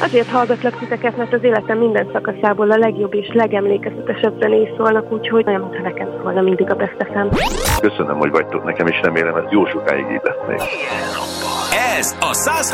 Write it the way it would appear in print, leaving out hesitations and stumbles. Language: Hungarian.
Azért hallgatlak titeket, mert az életem minden szakaszából a legjobb és legemlékezetesebb zenész szólnak, úgyhogy olyan, mintha nekem szólna mindig a Best FM. Köszönöm, hogy vagytok nekem, és remélem ez jó sokáig így lesz még. Ez a 103